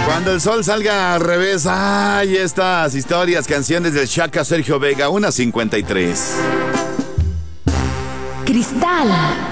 Cuando el sol salga al revés, ay, estas historias, canciones del Shaka Sergio Vega, 1:53. Cristal